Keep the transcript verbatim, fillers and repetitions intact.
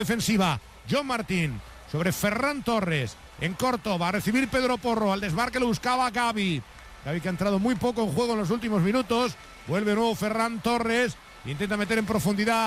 defensiva. John Martín sobre Ferran Torres. En corto va a recibir Pedro Porro. Al desmarque lo buscaba Gavi. Gavi que ha entrado muy poco en juego en los últimos minutos. Vuelve nuevo Ferran Torres. Intenta meter en profundidad